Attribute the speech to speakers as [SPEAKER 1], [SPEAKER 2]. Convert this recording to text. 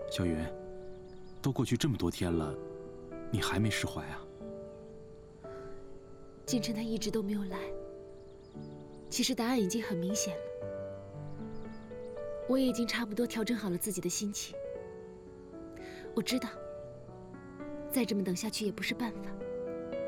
[SPEAKER 1] 小云，都过去这么多天了，你还没释怀啊？
[SPEAKER 2] 金晨他一直都没有来，其实答案已经很明显了。我也已经差不多调整好了自己的心情。我知道，再这么等下去也不是办法。